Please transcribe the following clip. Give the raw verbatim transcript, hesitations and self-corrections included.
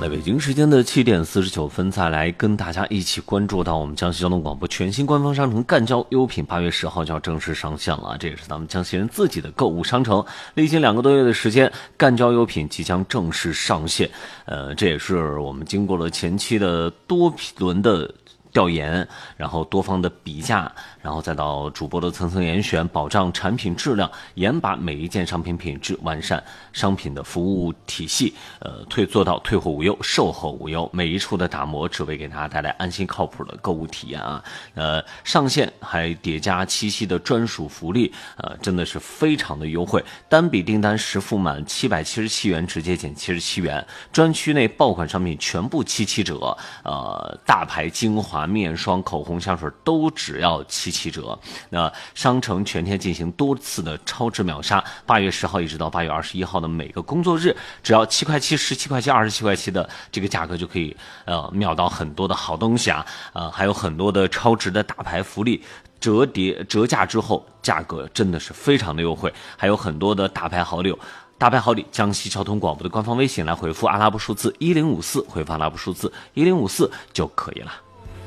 在北京时间的七点四十九分，再来跟大家一起关注到我们江西交通广播全新官方商城赣交优品，八月十号就要正式上线了。这也是咱们江西人自己的购物商城，历经两个多月的时间，赣交优品即将正式上线。呃，这也是我们经过了前期的多轮的调研，然后多方的比价，然后再到主播的层层严选，保障产品质量，严把每一件商品品质，完善商品的服务体系，呃，退做到退货无忧，售后无忧，每一处的打磨只为给大家带来安心靠谱的购物体验啊！呃，上线还叠加七夕的专属福利，呃，真的是非常的优惠，单笔订单实付满七百七十七元，直接减七十七元，专区内爆款商品全部七七折，呃，大牌精华、面霜、口红、香水都只要七七折。那商城全天进行多次的超值秒杀，八月十号一直到八月二十一号的每个工作日，只要七块七、十七块七、二十七块七的这个价格就可以呃秒到很多的好东西啊，呃还有很多的超值的大牌福利。折叠折价之后，价格真的是非常的优惠，还有很多的大牌好礼。大牌好礼，江西交通广播的官方微信来回复阿拉伯数字一零五四，回复阿拉伯数字一零五四就可以了。